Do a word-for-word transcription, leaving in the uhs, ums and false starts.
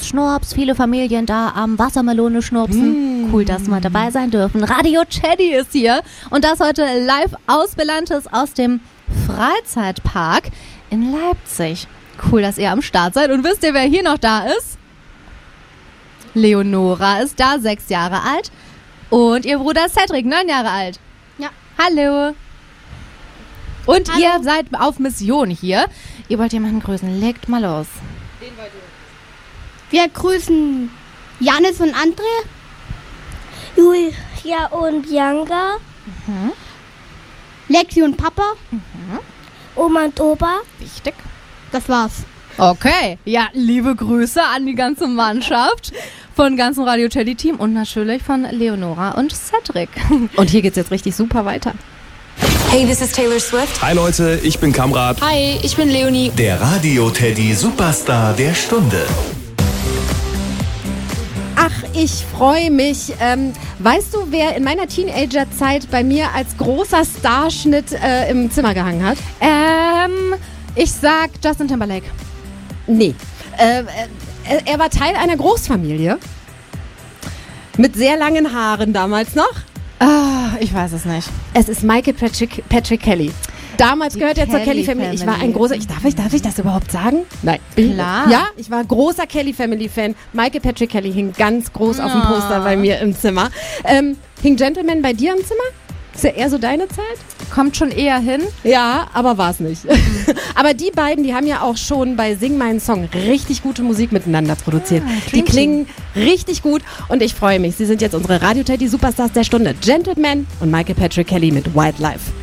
Schnorps, viele Familien da am Wassermelone schnurpsen. Mm. Cool, dass wir dabei sein dürfen. Radio Teddy ist hier und das heute live aus Belantes aus dem Freizeitpark in Leipzig. Cool, dass ihr am Start seid. Und wisst ihr, wer hier noch da ist? Leonora ist da, sechs Jahre alt. Und ihr Bruder Cedric, neun Jahre alt. Ja. Hallo. Und Hallo. Ihr seid auf Mission hier. Ihr wollt jemanden grüßen. Legt mal los. Den wollt ihr. Wir grüßen Janis und André. Julia und Bianca. Mhm. Lexi und Papa. Mhm. Oma und Opa. Wichtig. Das war's. Okay. Ja, liebe Grüße an die ganze Mannschaft von ganzem Radio Teddy Team und natürlich von Leonora und Cedric. Und hier geht's jetzt richtig super weiter. Hey, this is Taylor Swift. Hi Leute, ich bin Kamrat. Hi, ich bin Leonie. Der Radio Teddy Superstar der Stunde. Ach, ich freue mich. Ähm, weißt du, wer in meiner Teenagerzeit bei mir als großer Starschnitt äh, im Zimmer gehangen hat? Ähm, ich sag Justin Timberlake. Nee. Äh, äh, er war Teil einer Großfamilie. Mit sehr langen Haaren damals noch. Ah, ich weiß es nicht. Es ist Michael Patrick, Patrick Kelly. Damals Die gehört er zur Kelly Kelly Family. Ich war ein Family. großer, ich darf, ich, darf ich das überhaupt sagen? Nein. Klar. Ja, ich war großer Kelly Family Fan. Michael Patrick Kelly hing ganz groß auf dem Ah. Poster bei mir im Zimmer. Ähm, hing Gentleman bei dir im Zimmer? Ist ja eher so deine Zeit? Kommt schon eher hin. Ja, aber war es nicht. Aber die beiden, die haben ja auch schon bei Sing meinen Song richtig gute Musik miteinander produziert. Ah, die klingen richtig gut und ich freue mich. Sie sind jetzt unsere Radio Teddy Superstars der Stunde. Gentleman und Michael Patrick Kelly mit Wildlife.